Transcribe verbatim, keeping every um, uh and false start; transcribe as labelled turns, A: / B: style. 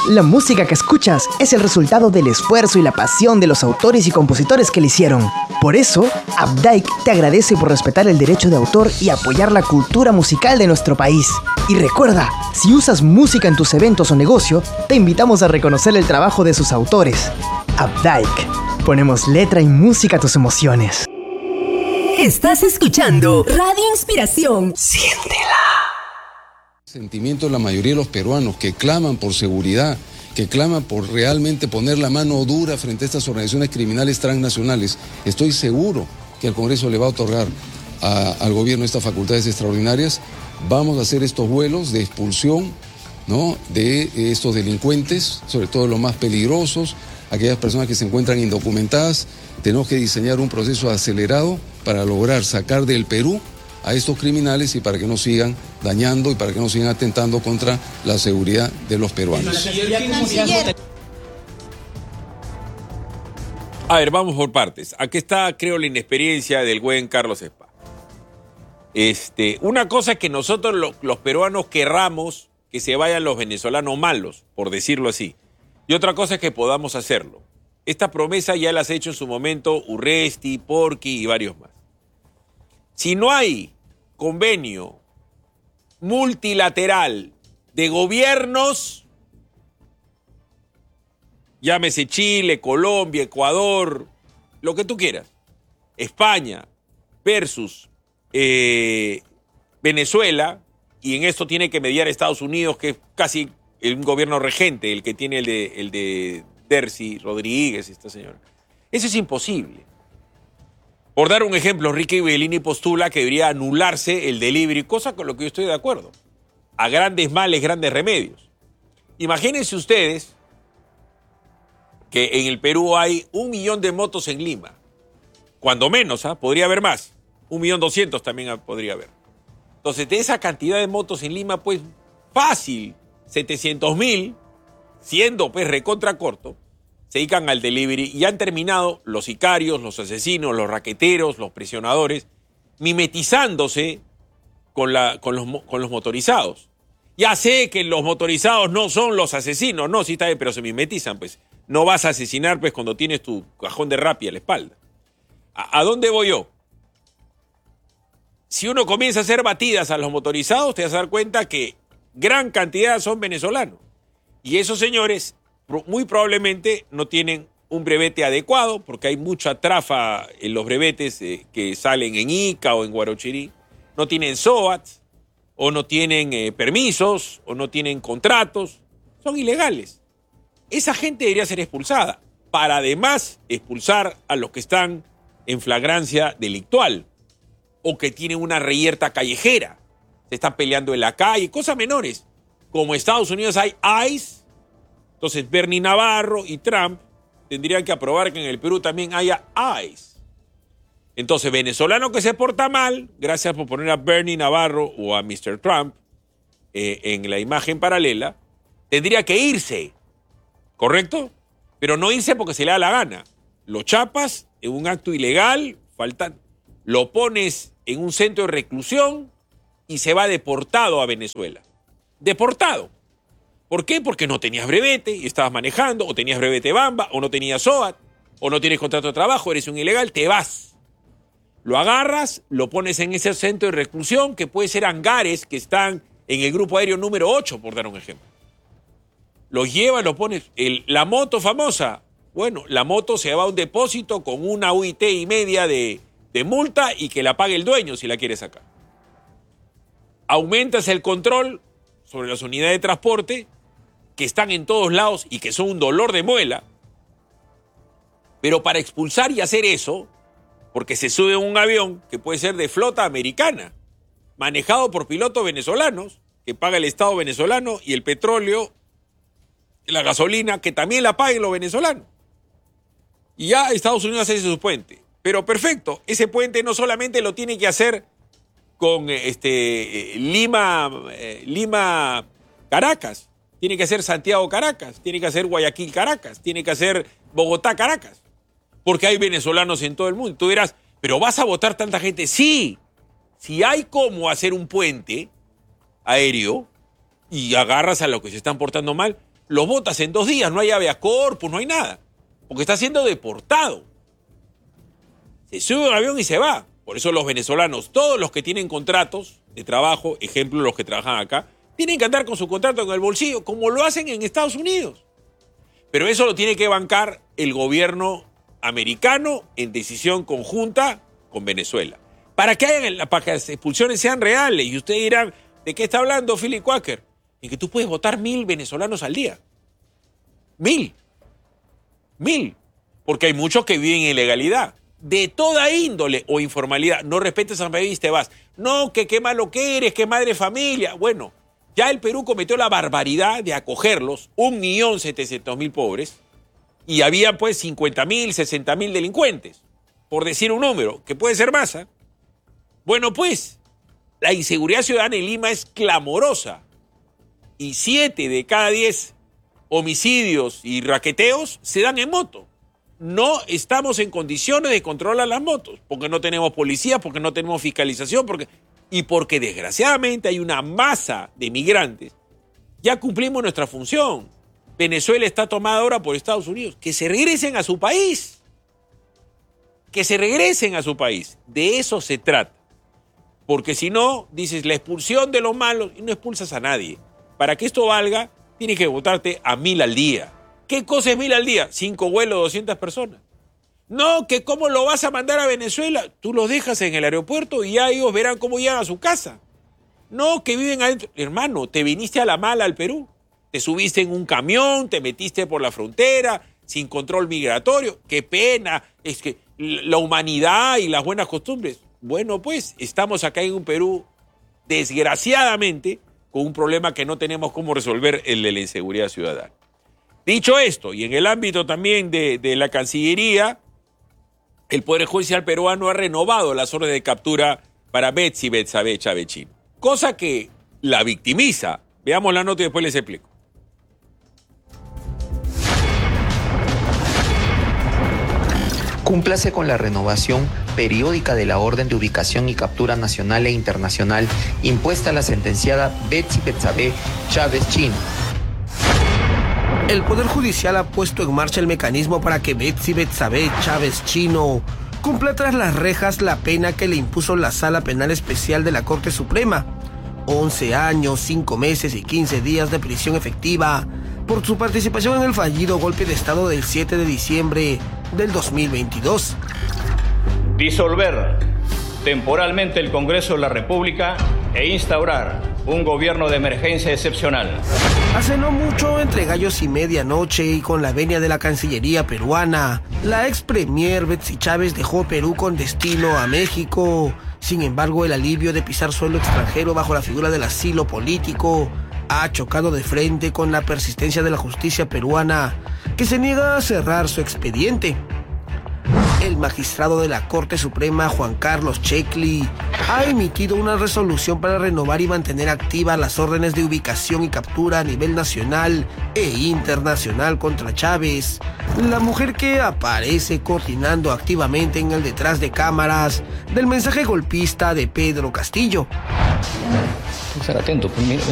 A: La música que escuchas es el resultado del esfuerzo y la pasión de los autores y compositores que la hicieron. Por eso, Updike te agradece por respetar el derecho de autor y apoyar la cultura musical de nuestro país. Y recuerda, si usas música en tus eventos o negocio, te invitamos a reconocer el trabajo de sus autores. Updike. Ponemos letra y música a tus emociones.
B: Estás escuchando Radio Inspiración.
A: Siéntela.
C: Sentimiento de la mayoría de los peruanos que claman por seguridad, que claman por realmente poner la mano dura frente a estas organizaciones criminales transnacionales. Estoy seguro que el Congreso le va a otorgar a, al gobierno estas facultades extraordinarias. Vamos a hacer estos vuelos de expulsión, ¿no?, de estos delincuentes, sobre todo los más peligrosos, aquellas personas que se encuentran indocumentadas. Tenemos que diseñar un proceso acelerado para lograr sacar del Perú a estos criminales y para que no sigan dañando y para que no sigan atentando contra la seguridad de los peruanos.
D: A ver, vamos por partes. Aquí está, creo, la inexperiencia del buen Carlos Spa. Este, una cosa es que nosotros lo, los peruanos querramos que se vayan los venezolanos malos, por decirlo así. Y otra cosa es que podamos hacerlo. Esta promesa ya la has hecho en su momento Urresti, Porky y varios más. Si no hay convenio multilateral de gobiernos, llámese Chile, Colombia, Ecuador, lo que tú quieras, España versus eh, Venezuela, y en esto tiene que mediar Estados Unidos, que es casi un gobierno regente, el que tiene el de, el de Dercy Rodríguez, esta señora. Eso es imposible. Por dar un ejemplo, Ricky Bellini postula que debería anularse el delivery, cosa con lo que yo estoy de acuerdo. A grandes males, grandes remedios. Imagínense ustedes que en el Perú hay un millón de motos en Lima. Cuando menos, ¿ah? Podría haber más. Un millón doscientos también podría haber. Entonces, de esa cantidad de motos en Lima, pues fácil, setecientos mil, siendo pues recontra corto, se dedican al delivery y han terminado los sicarios, los asesinos, los raqueteros, los presionadores, mimetizándose con, la, con, los, con los motorizados. Ya sé que los motorizados no son los asesinos, no, sí está bien, pero se mimetizan, pues. No vas a asesinar, pues, cuando tienes tu cajón de Rappi a la espalda. ¿A, a dónde voy yo? Si uno comienza a hacer batidas a los motorizados, te vas a dar cuenta que gran cantidad son venezolanos. Y esos señores muy probablemente no tienen un brevete adecuado, porque hay mucha trafa en los brevetes eh, que salen en Ica o en Guarochirí. No tienen SOAT, o no tienen eh, permisos, o no tienen contratos. Son ilegales. Esa gente debería ser expulsada, para además expulsar a los que están en flagrancia delictual, o que tienen una reyerta callejera, se están peleando en la calle, cosas menores. Como en Estados Unidos hay ICE, entonces Bernie Navarro y Trump tendrían que aprobar que en el Perú también haya ICE. Entonces, venezolano que se porta mal, gracias por poner a Bernie Navarro o a mister Trump eh, en la imagen paralela, tendría que irse, ¿correcto? Pero no irse porque se le da la gana. Lo chapas en un acto ilegal, faltan, lo pones en un centro de reclusión y se va deportado a Venezuela. Deportado. ¿Por qué? Porque no tenías brevete y estabas manejando, o tenías brevete bamba, o no tenías SOAT, o no tienes contrato de trabajo, eres un ilegal, te vas. Lo agarras, lo pones en ese centro de reclusión, que puede ser hangares que están en el grupo aéreo número ocho, por dar un ejemplo. Lo llevas, lo pones. El, la moto famosa, bueno, la moto se va a un depósito con una U I T y media de, de multa y que la pague el dueño si la quiere sacar. Aumentas el control sobre las unidades de transporte, que están en todos lados y que son un dolor de muela, pero para expulsar y hacer eso, porque se sube a un avión que puede ser de flota americana, manejado por pilotos venezolanos, que paga el Estado venezolano, y el petróleo, la gasolina, que también la paguen los venezolanos. Y ya Estados Unidos hace su puente. Pero perfecto, ese puente no solamente lo tiene que hacer con este, Lima, eh, Lima, Caracas, tiene que hacer Santiago-Caracas, tiene que hacer Guayaquil-Caracas, tiene que hacer Bogotá-Caracas, porque hay venezolanos en todo el mundo. Tú dirás, ¿pero vas a votar tanta gente? Sí, si hay cómo hacer un puente aéreo y agarras a los que se están portando mal, los botas en dos días, no hay habeas corpus, no hay nada, porque está siendo deportado. Se sube a un avión y se va. Por eso los venezolanos, todos los que tienen contratos de trabajo, ejemplo los que trabajan acá, tienen que andar con su contrato en el bolsillo, como lo hacen en Estados Unidos. Pero eso lo tiene que bancar el gobierno americano en decisión conjunta con Venezuela. Para que, hayan, para que las expulsiones sean reales. Y ustedes dirán, ¿de qué está hablando Philip Quaker? En que tú puedes votar mil venezolanos al día. Mil. Mil. Porque hay muchos que viven en ilegalidad. De toda índole o informalidad. No respetes al país y te vas. No, que qué malo que eres, que madre familia. Bueno, ya el Perú cometió la barbaridad de acogerlos, un millón setecientos mil pobres, y había pues cincuenta mil, sesenta mil delincuentes, por decir un número, que puede ser más. ¿eh? Bueno, pues, la inseguridad ciudadana en Lima es clamorosa, y siete de cada diez homicidios y raqueteos se dan en moto. No estamos en condiciones de controlar las motos, porque no tenemos policía, porque no tenemos fiscalización, porque... y porque desgraciadamente hay una masa de migrantes. Ya cumplimos nuestra función. Venezuela está tomada ahora por Estados Unidos. Que se regresen a su país. Que se regresen a su país. De eso se trata. Porque si no, dices la expulsión de los malos y no expulsas a nadie. Para que esto valga, tienes que votarte a mil al día. ¿Qué cosa es mil al día? Cinco vuelos, doscientas personas. No, que cómo lo vas a mandar a Venezuela. Tú los dejas en el aeropuerto y ya ellos verán cómo llegan a su casa. No, que viven adentro. Hermano, te viniste a la mala al Perú. Te subiste en un camión, te metiste por la frontera, sin control migratorio. Qué pena, es que la humanidad y las buenas costumbres. Bueno, pues, estamos acá en un Perú, desgraciadamente, con un problema que no tenemos cómo resolver, el de la inseguridad ciudadana. Dicho esto, y en el ámbito también de, de la Cancillería, el Poder Judicial peruano ha renovado las órdenes de captura para Betsy Betsabe Chávez Chino, cosa que la victimiza. Veamos la nota y después les explico.
E: Cúmplase con la renovación periódica de la orden de ubicación y captura nacional e internacional impuesta a la sentenciada Betsy Betsabe Chávez Chino.
F: El Poder Judicial ha puesto en marcha el mecanismo para que Betsy Betsabe Chávez Chino cumpla tras las rejas la pena que le impuso la Sala Penal Especial de la Corte Suprema. once años, cinco meses y quince días de prisión efectiva por su participación en el fallido golpe de Estado del siete de diciembre del dos mil veintidós.
G: Disolver temporalmente el Congreso de la República e instaurar un gobierno de emergencia excepcional.
F: Hace no mucho, entre gallos y medianoche y con la venia de la Cancillería peruana, la ex premier Betsy Chávez dejó Perú con destino a México. Sin embargo, el alivio de pisar suelo extranjero bajo la figura del asilo político ha chocado de frente con la persistencia de la justicia peruana, que se niega a cerrar su expediente. El magistrado de la Corte Suprema, Juan Carlos Checli, ha emitido una resolución para renovar y mantener activas las órdenes de ubicación y captura a nivel nacional e internacional contra Chávez, la mujer que aparece coordinando activamente en el detrás de cámaras del mensaje golpista de Pedro Castillo.
G: Estar atento, pues mira.